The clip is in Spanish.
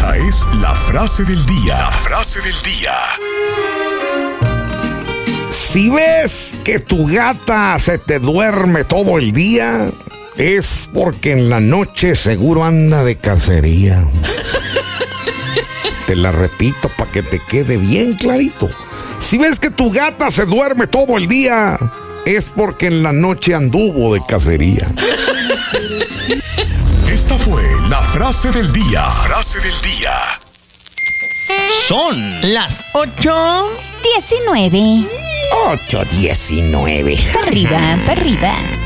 Esta es la frase del día. La frase del día. Si ves que tu gata se te duerme todo el día, es porque en la noche seguro anda de cacería. Te la repito para que te quede bien clarito. Si ves que tu gata se duerme todo el día, es porque en la noche anduvo de cacería. Esta fue la frase del día. Frase del día. Son las 8:19. 8:19. Para arriba, para arriba.